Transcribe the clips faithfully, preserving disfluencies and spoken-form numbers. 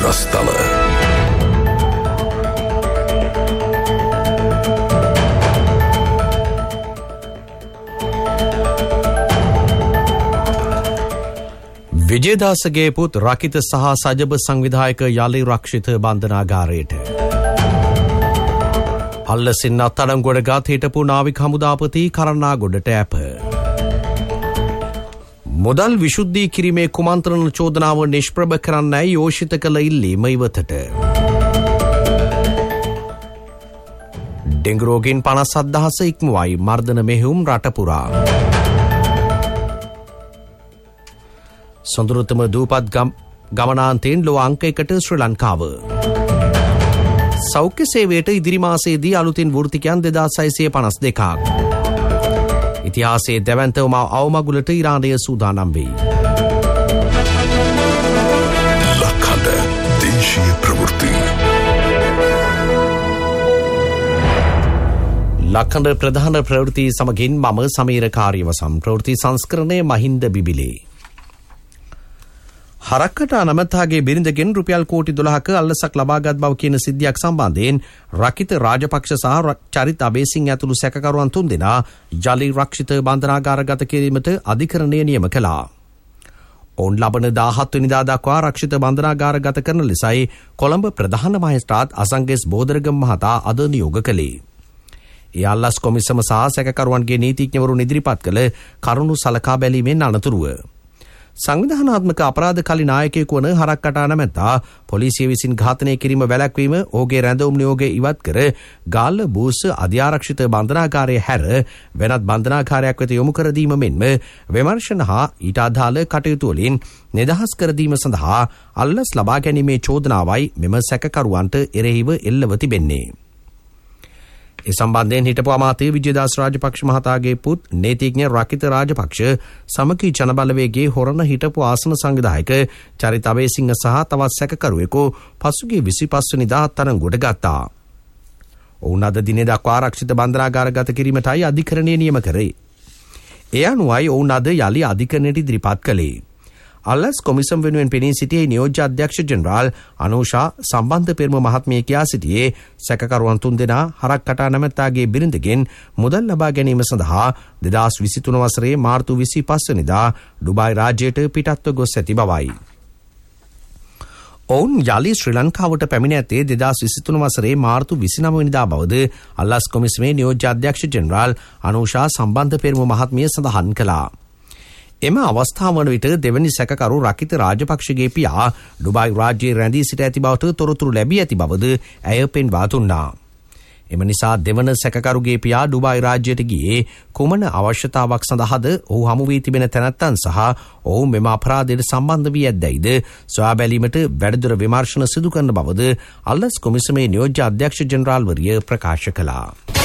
රසතල. විජේදාසගේ පුත් රකිත සහ සජබ සංවිධායක යලි රක්ෂිත බන්ධනාගාරයට. අල්ලසින් අත්අඩංගුවට ගත් හිටපු නාවික හමුදාපති කරන්නාගොඩට ඇප. මුදල් විශුද්ධී කිරීමේ කුමන්ත්‍රණ චෝදනාව නිෂ්ප්‍රභ කරන්නයි යෝෂිත කළ ඉල්ලීම ඉවතට. ඩෙංගු රෝගීන් පනස් හත්දහස ඉක්මවයි මර්ධන මෙහෙයුම් රටපුරා. සොඳුරුතම දූපත් ගමනාන්තයෙන් ලොව අංක එකට ශ්‍රී ලංකාව. සෞඛ්‍ය සේවයට ඉදිරි මාසයේදී අලුතින් වෘත්තිකයන් දෙදාස් හයසිය පනස් දෙකක්. ඉතිහාසයේ දැවැන්තවම අවමගුලට ඉරානය සූදානම් වෙයි. ලක්හඬ දේශීය ප්‍රවෘත්ති. ලක්හඬ ප්‍රධාන ප්‍රවෘත්ති සමගින් මම සමීර කාර්යවසම්. ප්‍රවෘත්ති සංස්කරණය මහින්ද බිබිලේ. හරක්කට නමතාගේ බිරිඳගෙන් රුපියල් කෝටි දොළහක අල්ලසක් ලබාගත් බව කියන සිද්ධියක් සම්බන්ධයෙන් රකිත රාජපක්ෂ සහ චරිත අබේසිංහ ඇතුළු සැකකරුවන් තුන්දෙනා ජලි රක්ෂිත බන්ධනාගාරගත කිරීමට අධිකරණය නියම කළා. ඔවුන් ලබන දාහත් වෙනිදා දක්වා රක්ෂිත බන්ධනාගාරගත කරන ලෙසයි කොළඹ ප්‍රධාන මහේස්ත්‍රාත් අසංගෙස් බෝදරගම මහතා අද නියෝග කළේ. ඒ අල්ලස් කොමිසම සහ සැකකරුවන්ගේ නීතිඥවරුන් ඉදිරිපත් කළ කරුණු සලකා බැලීමෙන් අනතුරුව සංවිධානාත්මක අපරාධ කළි නායකයෙකු වන හරක්කටා නැමැත්තා පොලිසිය විසින් ඝාතනය කිරීම වැළැක්වීම ඔහුගේ රැඳවුම් නියෝගය ඉවත් කර ගාල්ල බූස්ස අධ්‍යාරක්ෂිත බන්ධනාගාරය හැර වෙනත් බන්ධනාගාරයක් වෙත යොමු කර දීම මෙන්ම විමර්ශන හා ඊට අදාළ කටයුතු වලින් නිදහස් කර දීම සඳහා අල්ලස් ලබා ගැනීමේ චෝදනාවයි මෙම සැකකරුවන්ට එරෙහිව එල්ලව තිබෙන්නේ. ඒ සම්බන්ධයෙන් හිටපු අමාත්‍ය විජේදාස රාජපක්ෂ මහතාගේ පුත් නීතිඥ රකිත රාජපක්ෂ සමගී ජනබලවේගයේ හොරණ හිටපු ආසන සංවිධායක චරිත අබේසිංහ සහ තවත් සැකකරුවෙකු පසුගිය විසිපස් වෙනිදා අත්අඩංගුවට ගත්තා. ඔවුන් අද දිනේ දක්වා ආරක්ෂිත බන්ධනාගාරගත කිරීමටයි අධිකරණය නියම කරේ. ඒ අනුවයි ඔවුන් අද යලි අධිකරණයට ඉදිරිපත් කළේ. අල්ලස් කොමිසම් වෙනුවෙන් පෙනී සිටියේ නියෝජ්‍ය අධ්‍යක්ෂ ජෙනරාල් අනෝෂා සම්බන්ධ පෙරම මහත්මිය කියා සිටියේ සැකකරුවන් තුන්දෙනා හරක්කටා නැමැත්තාගේ බිරිඳගෙන් මුදල් ලබා ගැනීම සඳහා දෙදාස් විසිතුන වසරේ මාර්තු විසිපස් වෙනිදා ඩුබායි රාජ්‍යයට පිටත්ව ගොස් ඇති බවයි. ඔවුන් යලි ශ්‍රී ලංකාවට පැමිණ ඇත්තේ දෙදාස් විසිතුන වසරේ මාර්තු විසිනව වෙනිදා බවද අල්ලස් කොමිසමේ නියෝජ්‍ය අධ්‍යක්ෂ ජෙනරාල් අනෝෂා සම්බන්ධ පෙරම මහත්මිය සඳහන් කළා. එම අවස්ථාව වන විට දෙවැනි සැකකරු රකිත රාජපක්ෂගේ පියා ඩුබායි රාජ්‍යයේ රැඳී සිට ඇති බවට තොරතුරු ලැබී ඇති බවද ඇය පෙන්වා දුන්නා. එම නිසා දෙවන සැකකරුගේ පියා ඩුබායි රාජ්‍යයට ගියේ කුමන අවශ්‍යතාවක් සඳහාද ඔහු හමු වී තිබෙන තැනැත්තන් සහ ඔහු මෙම අපරාධයට සම්බන්ධ වී ඇද්දැයිද සොයා බැලීමට වැඩිදුර විමර්ශන සිදු කරන බවද අල්ලස් කොමිසමේ නියෝජ්‍ය අධ්‍යක්ෂ ජෙනරාල්වරිය ප්‍රකාශ කළා.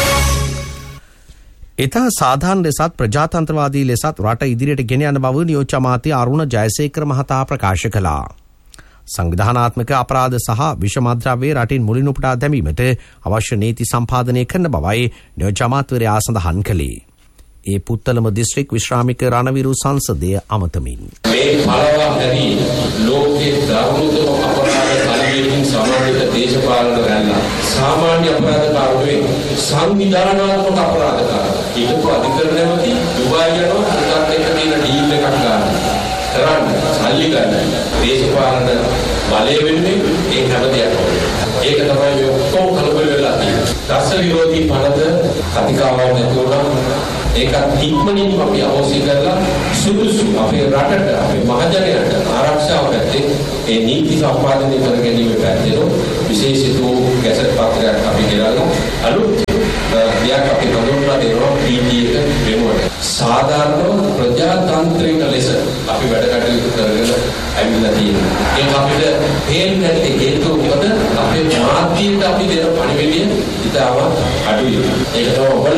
ඉතා සාධාරණ ලෙසත් ප්‍රජාතන්ත්‍රවාදී ලෙසත් රට ඉදිරියට ගෙන යන බව නියෝජ්‍ය අමාත්‍ය අරුණ ජයසේකර මහතා ප්‍රකාශ කළා. සංවිධානාත්මක අපරාධ සහ විෂමද්‍රව්‍ය රටින් මුලින් උපුටා දැමීමට අවශ්‍ය නීති සම්පාදනය කරන බවයි නියෝජ්‍ය අමාත්‍යවරයා සඳහන් කළේ. ඒ පුත්තලම දිස්ත්‍රික් විශ්‍රාමික රණවිරු සංසදය අමතමින් මේ පළවා හැරී ලෝකයේ දරුණුතම අපරාධ කලයකින් සමාජික දේශපාලන රැල්ල සාමාන්‍ය අපරාධකාරකෙ සංවිධානාත්මක අපරාධකාර ඊටපු අධිකරණයමදී දුබායි යනවා උදාත් එක්ක තියෙන ඩීල් එකක් ගන්න කරන්න සල්ලි ගන්න දේශපාලන බලය වෙන්නේ ඒ හැම දෙයක්ම ඒක තමයි මේ ඔක්කොම කලබල වෙලා තියෙන්නේ. රස විරෝධී පනත කතිකාවක් නැති වුණා ඒකත් ඉක්මනින්ම අපි අවශ්‍ය කරලා සුදුසු අපේ රටට අපේ මහජනයාට ආරක්ෂාව පැත්තේ ඒ නීති සම්පාදනය කර ගැනීම පැත්තේ විශේෂිත ගැසට් පත්‍රයක් අපි ගෙනල්ලා අලුත් දෙයක් අපි හඳුන්වලා දෙනවා පීටී එක වෙනුවට සාධාරණ ප්‍රජාතන්ත්‍රික ලෙස අපි වැඩ කටයුතු කරගෙන ඇවිල්ලා තියෙනවා. ඒක අපිට හේතු නැති හේතුව මොකද අපේ මාධ්‍යයට අපි දෙන පණිවිඩය ඉතාම අඩුයි. ඒක තමයි